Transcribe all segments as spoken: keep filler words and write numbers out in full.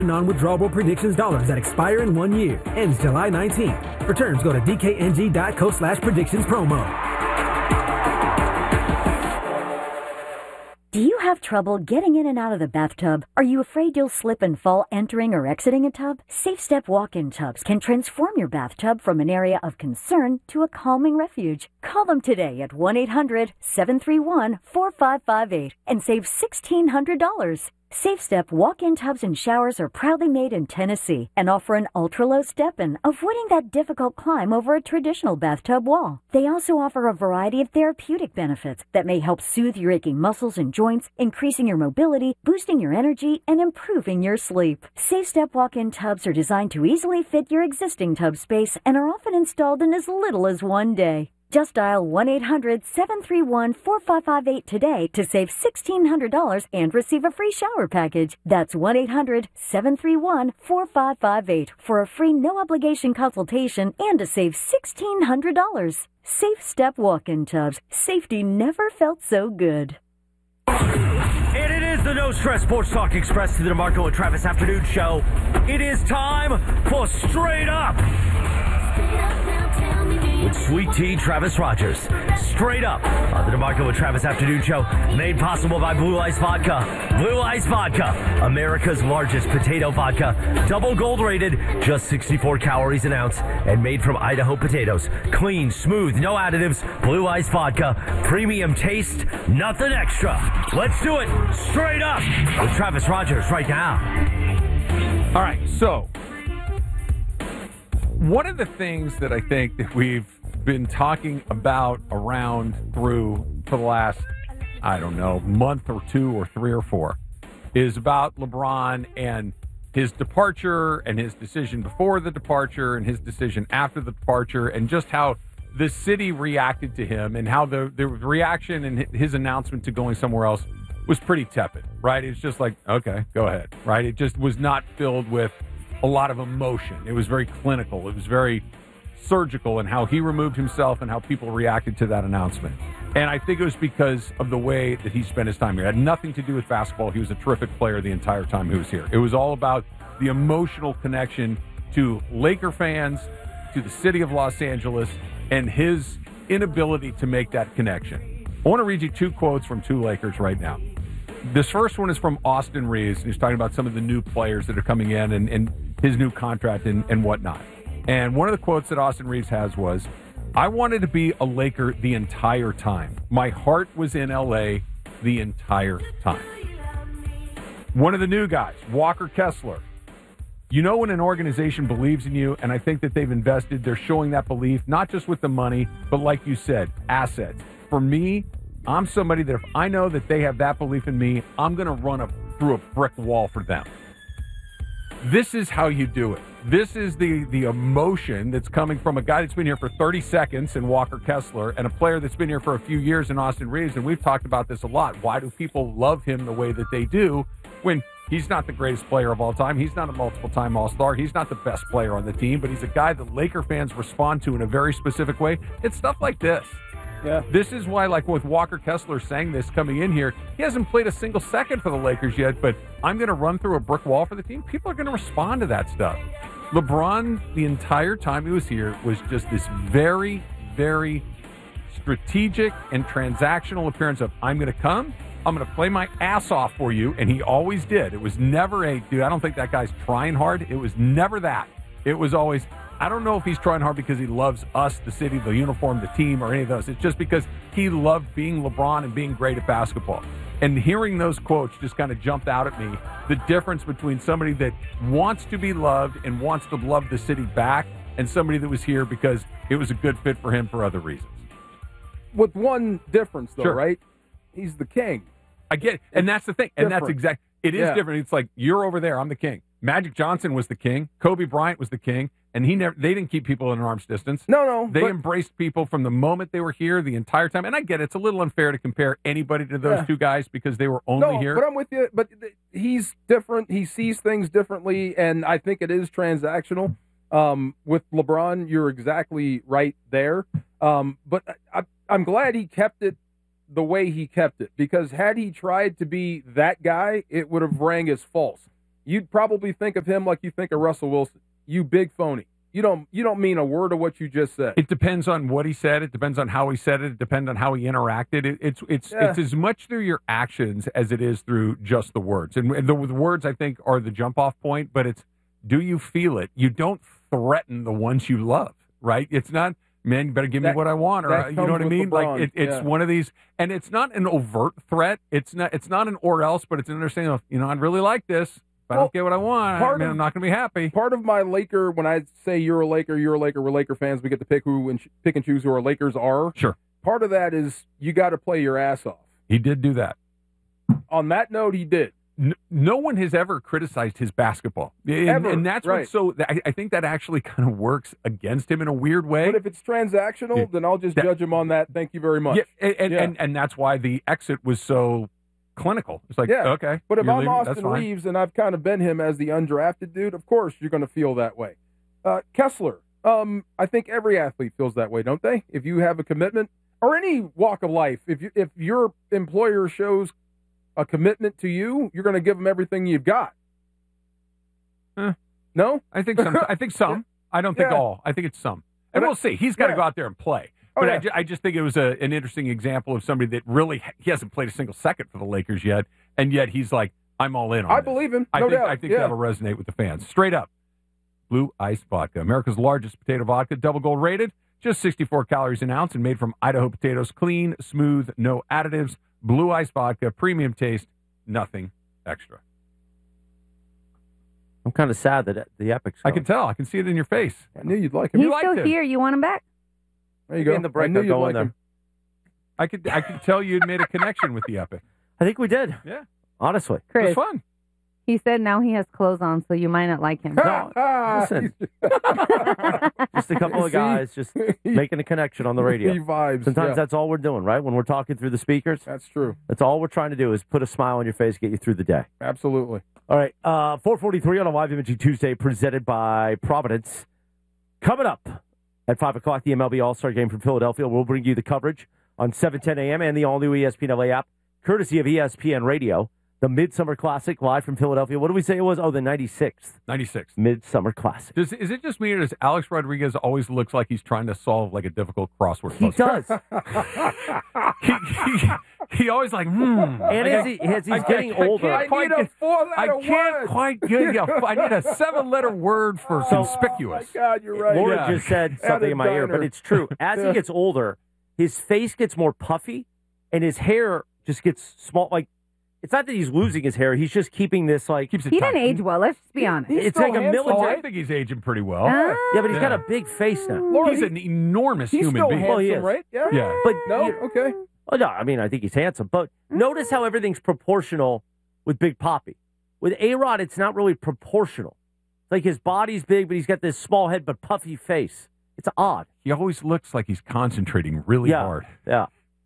Non-withdrawable predictions dollars that expire in one year. Ends July nineteenth. For terms, go to dkng.co slash predictions promo. Do you have trouble getting in and out of the bathtub? Are you afraid you'll slip and fall entering or exiting a tub? SafeStep walk-in tubs can transform your bathtub from an area of concern to a calming refuge. Call them today at one eight hundred seven three one four five five eight and save sixteen hundred dollars. SafeStep walk-in tubs and showers are proudly made in Tennessee and offer an ultra-low step-in, avoiding that difficult climb over a traditional bathtub wall. They also offer a variety of therapeutic benefits that may help soothe your aching muscles and joints, increasing your mobility, boosting your energy, and improving your sleep. SafeStep walk-in tubs are designed to easily fit your existing tub space and are often installed in as little as one day. Just dial one eight hundred seven three one four five five eight today to save sixteen hundred dollars and receive a free shower package. That's one eight hundred seven three one four five five eight for a free no-obligation consultation and to save sixteen hundred dollars. SafeStep walk-in tubs. Safety never felt so good. And it is the No Stress Sports Talk Express to the DeMarco and Travis Afternoon Show. It is time for Straight Up with Sweet Tea Travis Rogers. Straight Up on the DeMarco and Travis Afternoon Show, made possible by Blue Ice Vodka. Blue Ice Vodka, America's largest potato vodka. Double gold rated, just sixty-four calories an ounce, and made from Idaho potatoes. Clean, smooth, no additives. Blue Ice Vodka, premium taste, nothing extra. Let's do it straight up with Travis Rogers right now. All right, so one of the things that I think that we've been talking about around through for the last, I don't know, month or two or three or four is about LeBron and his departure and his decision before the departure and his decision after the departure and just how the city reacted to him and how the, the reaction and his announcement to going somewhere else was pretty tepid, right? It's just like, okay, go ahead, right? It just was not filled with a lot of emotion. It was very clinical. It was very surgical in how he removed himself and how people reacted to that announcement. And I think it was because of the way that he spent his time here. It had nothing to do with basketball. He was a terrific player the entire time he was here. It was all about the emotional connection to Laker fans, to the city of Los Angeles, and his inability to make that connection. I want to read you two quotes from two Lakers right now. This first one is from Austin Reeves, and he's talking about some of the new players that are coming in and, and his new contract and, and whatnot. And one of the quotes that Austin Reeves has was, I wanted to be a Laker the entire time. My heart was in L A the entire time. One of the new guys, Walker Kessler. You know when an organization believes in you, and I think that they've invested, they're showing that belief, not just with the money, but like you said, assets. For me, I'm somebody that if I know that they have that belief in me, I'm going to run a, through a brick wall for them. This is how you do it. This is the, the emotion that's coming from a guy that's been here for thirty seconds in Walker Kessler and a player that's been here for a few years in Austin Reeves, and we've talked about this a lot. Why do people love him the way that they do when he's not the greatest player of all time? He's not a multiple-time All-Star. He's not the best player on the team, but he's a guy that Laker fans respond to in a very specific way. It's stuff like this. Yeah. This is why, like with Walker Kessler saying this coming in here, he hasn't played a single second for the Lakers yet, but I'm going to run through a brick wall for the team. People are going to respond to that stuff. LeBron, the entire time he was here, was just this very, very strategic and transactional appearance of, I'm going to come, I'm going to play my ass off for you, and he always did. It was never a, dude, I don't think that guy's trying hard. It was never that. It was always, I don't know if he's trying hard because he loves us, the city, the uniform, the team, or any of those. It's just because he loved being LeBron and being great at basketball. And hearing those quotes just kind of jumped out at me, the difference between somebody that wants to be loved and wants to love the city back and somebody that was here because it was a good fit for him for other reasons. With one difference, though, Sure. right? He's the king. I get it. And that's the thing. And Different. that's exact. It is Yeah. different. It's like, you're over there. I'm the king. Magic Johnson was the king. Kobe Bryant was the king. And he never, they didn't keep people in an arm's distance. No, no. They but, embraced people from the moment they were here the entire time. And I get it. It's a little unfair to compare anybody to those Yeah. two guys because they were only no, here. but I'm with you. But th- he's different. He sees things differently, and I think it is transactional. Um, with LeBron, you're exactly right there. Um, but I, I, I'm glad he kept it the way he kept it, because had he tried to be that guy, it would have rang as false. you'd probably think of him like you think of Russell Wilson. You big phony. You don't you don't mean a word of what you just said. It depends on what he said. It depends on how he said it. It depends on how he interacted. It, it's it's Yeah. it's as much through your actions as it is through just the words. And the, the words, I think, are the jump off point. But it's, do you feel it? You don't threaten the ones you love, right? It's not, man, you better give me That- what I want, or that you know comes what I with mean? LeBron. Like it, it's Yeah. one of these, and it's not an overt threat. It's not it's not an or else, but it's an understanding of, you know, I'd really like this. If I Well, don't get what I want, I part mean, of- I'm not going to be happy. Part of my Laker, when I say you're a Laker, you're a Laker, we're Laker fans, we get to pick who and ch- pick and choose who our Lakers are. Sure. Part of that is you got to play your ass off. He did do that. On that note, he did. N- no one has ever criticized his basketball, and, Ever, and that's right. what's so. I, I think that actually kind of works against him in a weird way. But if it's transactional, Yeah. then I'll just That- judge him on that. Thank you very much. yeah, and, and, Yeah. and and that's why the exit was so clinical. It's like, Yeah. okay, But if you're I'm leaving, that's Austin fine. Reeves and I've kind of been him as the undrafted dude, of course you're going to feel that way. Uh, Kessler, um, I think every athlete feels that way, don't they? If you have a commitment, or any walk of life, if you, if your employer shows a commitment to you, you're going to give them everything you've got. Eh. No? I think some. I think some. I don't think Yeah. all. I think it's some. And But I- we'll see. He's got to yeah. go out there and play. Oh, But I, yeah. ju- I just think it was a, an interesting example of somebody that really he hasn't played a single second for the Lakers yet, and yet he's like, I'm all in on I this. believe him. I No think doubt. I think yeah. that'll resonate with the fans. Straight up, Blue Ice Vodka, America's largest potato vodka, double gold rated, just sixty-four calories an ounce, and made from Idaho potatoes, clean, smooth, no additives. Blue Ice Vodka, premium taste, nothing extra. I'm kind of sad that the Epic's I gone. can tell. I can see it in your face. I knew you'd like him. He's liked still him. here. You want him back? There you go. In the break, I knew I'll you'd go in like there. him. I could I could tell you'd made a connection with the Epic. I think we did. Yeah, Honestly. it was Chris, fun. he said now he has clothes on, so you might not like him. No, listen. Just a couple of See? guys just making a connection on the radio. He vibes. Sometimes yeah. that's all we're doing, right? When we're talking through the speakers, That's true. that's all we're trying to do is put a smile on your face, get you through the day. Absolutely. All right, uh, four forty-three on a live imaging Tuesday presented by Providence. Coming up at five o'clock, the M L B All-Star Game from Philadelphia. We'll bring you the coverage on seven ten a.m. and the all-new E S P N L A app, courtesy of E S P N Radio. The Midsummer Classic live from Philadelphia. What did we say it was? Oh, the ninety-sixth ninety-six. Midsummer Classic. Does, is it just me, or does Alex Rodriguez always looks like he's trying to solve like a difficult crossword He puzzle? does. he, he, he always like, hmm. And as, he, as he's I getting can't- I older, can't I quite need a get- four-letter I can't word. quite get you. I need a seven-letter word for So- conspicuous. Oh, my God, you're right. Laura Yeah. just said At something a in my ear, but diner. it's true. As he Yeah. gets older, his face gets more puffy, and his hair just gets small. Like, it's not that he's losing his hair; he's just keeping this like. Keeps it He tight. didn't age well. Let's just be honest. It's still like a handsome, Oh, military. I think he's aging pretty well. Ah. Yeah, but he's got Yeah. a big face now. Laura, he's he- an enormous he's human still being. handsome, Well, he is. right? Yeah. Yeah. But No. you- Okay. oh no, I mean I think he's handsome. But notice how everything's proportional with Big Papi. With A Rod, it's not really proportional. Like his body's big, but he's got this small head but puffy face. It's odd. He always looks like he's concentrating really yeah, hard. yeah.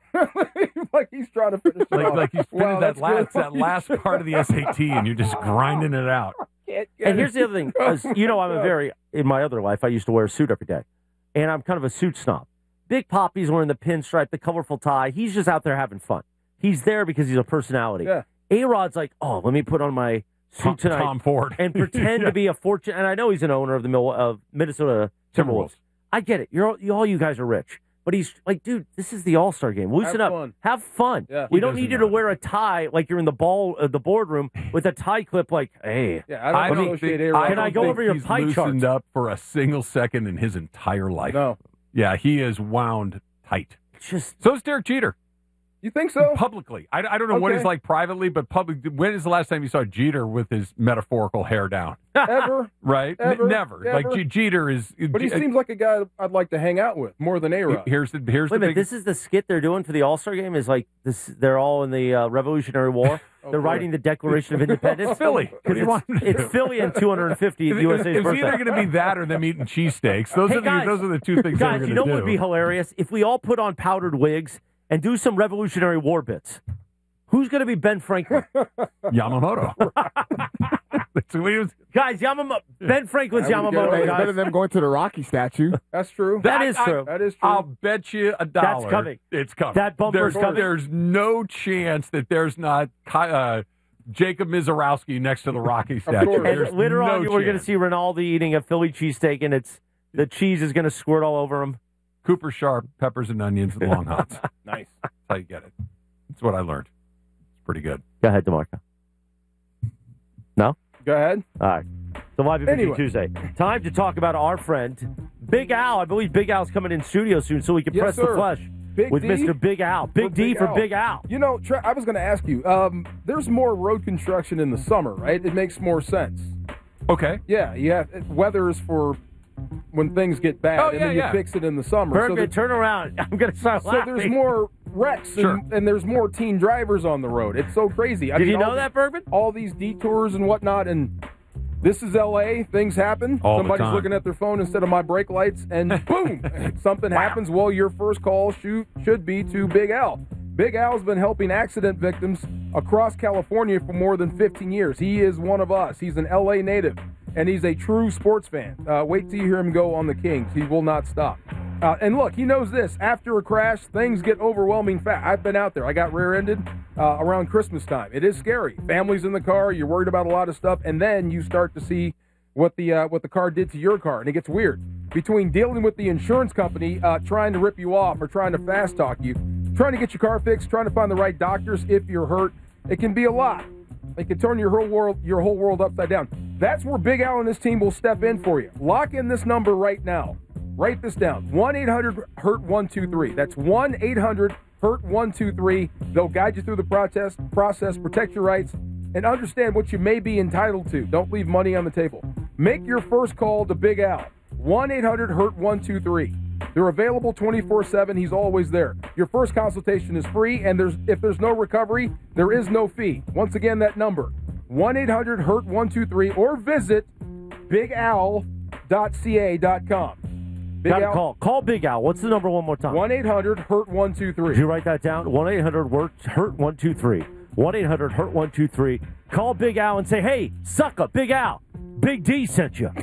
Like he's trying to finish. it Like, off. like he's finished Wow, that that's last good. that last part of the S A T, and you're just grinding it out. Can't get And it. here's the other thing. As you know, I'm a very, in my other life, I used to wear a suit every day. And I'm kind of a suit snob. Big Papi's wearing the pinstripe, the colorful tie. He's just out there having fun. He's there because he's a personality. Yeah. A-Rod's like, oh, let me put on my suit Tom, tonight Tom Ford and pretend Yeah. to be a fortune. And I know he's an owner of the Mil- of Minnesota Timberwolves. Timberwolves. I get it. You're all, you, all you guys are rich. But he's like, dude, this is the All-Star game. Loosen Have up. fun. Have fun. Yeah. We He don't doesn't need you know. to wear a tie like you're in the ball, uh, the boardroom with a tie clip like, hey. Yeah, I don't I don't associate think, A-Rod. I Can don't I go think over your he's pie loosened charts? up for a single second in his entire life. No. Yeah, he is wound tight. It's just, So is Derek Jeter. You think so? Publicly. I, I don't know what Okay. he's like privately, but public. When is the last time you saw Jeter with his metaphorical hair down? Ever? Right? N- Ever? never. Ever? Like G- Jeter is. But he G- seems like a guy I'd like to hang out with more than A-Rod. Here's the here's wait a the minute, big. this is the skit they're doing for the All-Star game? Is like, this? They're all in the uh, Revolutionary War. Oh, They're boy. writing the Declaration of Independence. Philly. What do you It's, want them to do? it's Philly and two hundred fifty It- U S it's A's it's birthday. either going to be that or them eating cheesesteaks. Those Hey, are the guys. those are the two things that Guys, we're you going know to what do. would be hilarious? If we all put on powdered wigs and do some Revolutionary War bits. Who's going to be Ben Franklin? Yamamoto. That's who he was. Guys, Yamamoto. Ben Franklin's I would get Yamamoto, away. guys. Better than them going to the Rocky statue. That's true. That is I- true. That is true. I'll bet you a dollar. coming. It's coming. That bumper's there's, coming. There's no chance that there's not Ki- uh, Jacob Mizorowski next to the Rocky statue. And There's later no on, we're going to chance. see Ronaldo eating a Philly cheesesteak, and it's the cheese is going to squirt all over him. Cooper Sharp, peppers and onions and long hots. Nice. That's how you get it. That's what I learned. It's pretty good. Go ahead, DeMarco. No? Go ahead. All right. So live Imaging Anyway. Tuesday. Time to talk about our friend, Big Al. I believe Big Al's coming in studio soon so we can Yes, press sir. the flesh Big with D Mister Big Al. Big with D Big for Al. Big Al. You know, Tra- I was going to ask you. Um, there's more road construction in the summer, right? It makes more sense. Okay. Yeah, yeah. Weather is for when things get bad, Oh, and yeah, then you yeah. fix it in the summer. Bergman, so, that- turn around. I'm going to start so laughing. there's more wrecks, and, Sure. and there's more teen drivers on the road. It's so crazy. I Did mean, you know all that, Bergman? all these detours and whatnot, and this is L A. Things happen. All the Somebody's time. looking at their phone instead of my brake lights, and boom, something happens. Well, your first call shoot should be to Big Al. Big Al's been helping accident victims across California for more than fifteen years. He is one of us. He's an L A native, and he's a true sports fan. Uh, wait till you hear him go on the Kings. He will not stop. Uh, and look, he knows this. After a crash, things get overwhelming fast. I've been out there. I got rear-ended uh, around Christmas time. It is scary. Families in the car. You're worried about a lot of stuff, and then you start to see what the uh, what the car did to your car, and it gets weird. Between dealing with the insurance company uh, trying to rip you off or trying to fast talk you, trying to get your car fixed, trying to find the right doctors if you're hurt, it can be a lot. It can turn your whole world your whole world upside down. That's where Big Al and his team will step in for you. Lock in this number right now. Write this down. one eight hundred hurt one two three. That's one eight hundred hurt one two three. They'll guide you through the process, process, protect your rights, and understand what you may be entitled to. Don't leave money on the table. Make your first call to Big Al. one eight hundred hurt one two three. They're available twenty-four seven. He's always there. Your first consultation is free, and there's if there's no recovery, there is no fee. Once again, that number, one eight hundred hurt one two three, or visit big al dot c a dot com. Big Got to Al, call. Call Big Al. What's the number one more time? one eight hundred hurt one two three. Did you write that down? one eight hundred hurt one two three. one eight hundred hurt one two three. Call Big Al and say, hey, sucker, Big Al, Big D sent you.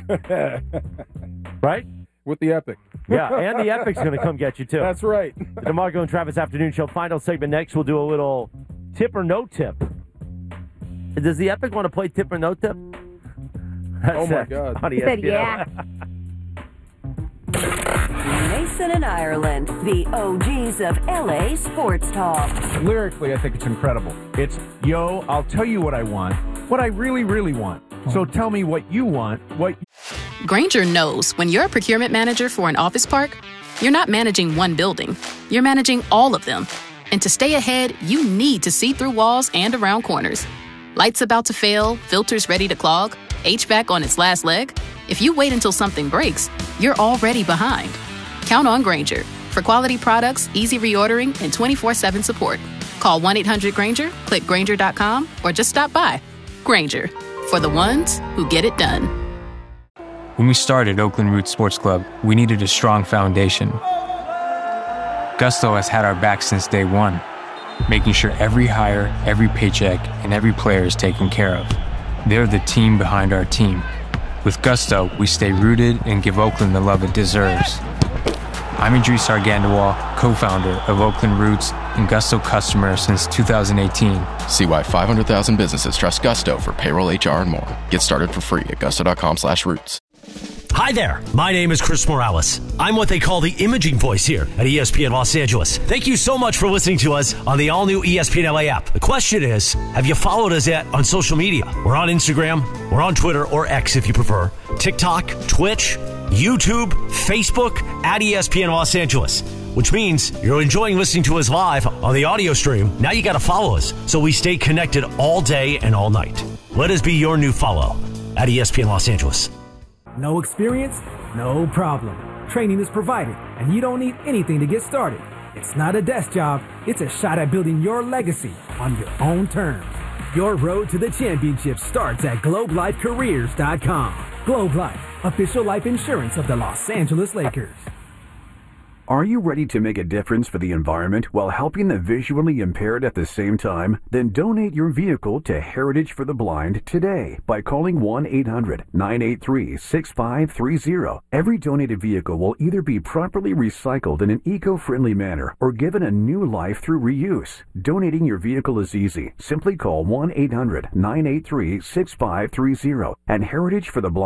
Right? With the Epic. Yeah, and the Epic's going to come get you, too. That's right. The DeMarco and Travis Afternoon Show. Final segment next. We'll do a little tip or no tip. Does the Epic want to play tip or no tip? That's Oh, my it God. on He said, E S P N. yeah. Mason and Ireland, the O Gs of L A sports talk. Lyrically, I think it's incredible. It's, yo, I'll tell you what I want, what I really, really want. So tell me what you want, what... Grainger knows when you're a procurement manager for an office park, you're not managing one building, you're managing all of them. And to stay ahead, you need to see through walls and around corners. Lights about to fail, filters ready to clog, H V A C on its last leg. If you wait until something breaks, you're already behind. Count on Grainger for quality products, easy reordering, and twenty-four seven support. Call one eight hundred Grainger, click Grainger dot com, or just stop by. Grainger, for the ones who get it done. When we started Oakland Roots Sports Club, we needed a strong foundation. Gusto has had our back since day one, making sure every hire, every paycheck, and every player is taken care of. They're the team behind our team. With Gusto, we stay rooted and give Oakland the love it deserves. I'm Idris Argandawal, co-founder of Oakland Roots and Gusto customer since two thousand eighteen. See why five hundred thousand businesses trust Gusto for payroll, H R, and more. Get started for free at gusto.com slash roots. Hi there. My name is Chris Morales. I'm what they call the imaging voice here at E S P N Los Angeles. Thank you so much for listening to us on the all-new E S P N L A app. The question is, have you followed us yet on social media? We're on Instagram, we're on Twitter, or X if you prefer, TikTok, Twitch, YouTube, Facebook, at E S P N Los Angeles, which means you're enjoying listening to us live on the audio stream. Now you got to follow us so we stay connected all day and all night. Let us be your new follow at E S P N Los Angeles. No experience? No problem. Training is provided, and you don't need anything to get started. It's not a desk job. It's a shot at building your legacy on your own terms. Your road to the championship starts at globe life careers dot com. Globe Life, official life insurance of the Los Angeles Lakers. Are you ready to make a difference for the environment while helping the visually impaired at the same time? Then donate your vehicle to Heritage for the Blind today by calling one eight hundred nine eight three six five three zero. Every donated vehicle will either be properly recycled in an eco-friendly manner or given a new life through reuse. Donating your vehicle is easy. Simply call one eight hundred nine eight three six five three zero and Heritage for the Blind